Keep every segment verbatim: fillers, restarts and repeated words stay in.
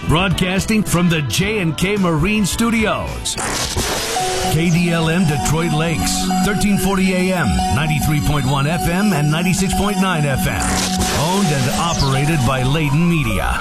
broadcasting from the J and K Marine Studios. K D L M Detroit Lakes, thirteen forty A M, ninety-three point one F M, and ninety-six point nine F M. Owned and operated by Layton Media.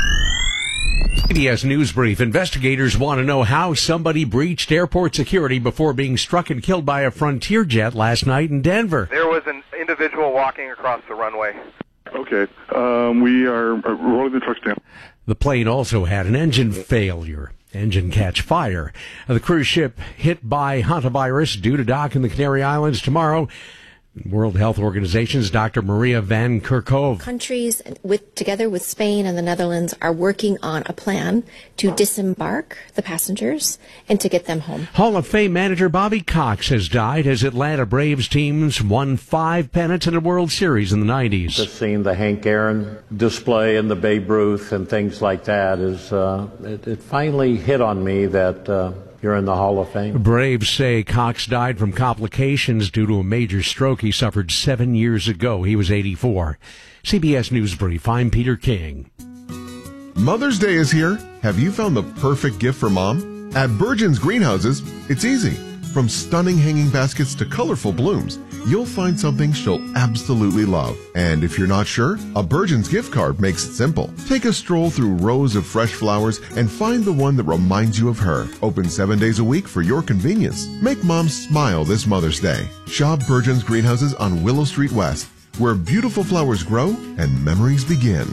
C B S News Brief. Investigators want to know how somebody breached airport security before being struck and killed by a Frontier jet last night in Denver. There was an individual walking across the runway. Okay. Um, we are rolling the trucks down. The plane also had an engine failure. Engine catch fire. The cruise ship hit by hantavirus due to dock in the Canary Islands tomorrow. World Health Organization's Doctor Maria Van Kerkhove. Countries, with, together with Spain and the Netherlands, are working on a plan to disembark the passengers and to get them home. Hall of Fame manager Bobby Cox has died as Atlanta Braves teams won five pennants in a World Series in the nineties. Just seeing the Hank Aaron display and the Babe Ruth and things like that is, uh, it, it finally hit on me that uh, you're in the Hall of Fame. Braves say Cox died from complications due to a major stroke he suffered seven years ago. He was eighty-four. C B S News Brief, I'm Peter King. Mother's Day is here. Have you found the perfect gift for mom? At Burgeon's Greenhouses, it's easy. From stunning hanging baskets to colorful blooms, you'll find something she'll absolutely love. And if you're not sure, a Burgeon's gift card makes it simple. Take a stroll through rows of fresh flowers and find the one that reminds you of her. Open seven days a week for your convenience. Make mom smile this Mother's Day. Shop Burgeon's Greenhouses on Willow Street West, where beautiful flowers grow and memories begin.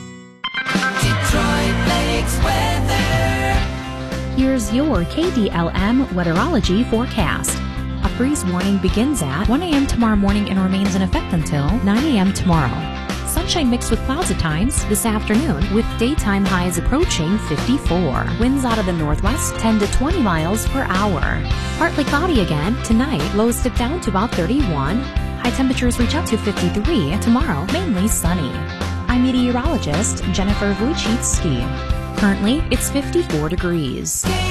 Detroit Lakes weather. Here's your K D L M weatherology forecast. A freeze warning begins at one A M tomorrow morning and remains in effect until nine A M tomorrow. Sunshine mixed with clouds at times this afternoon, with daytime highs approaching fifty-four. Winds out of the northwest ten to twenty miles per hour. Partly cloudy again tonight. Lows dip down to about thirty-one. High temperatures reach up to fifty-three. And tomorrow, mainly sunny. I'm meteorologist Jennifer Wojcicki. Currently, it's fifty-four degrees.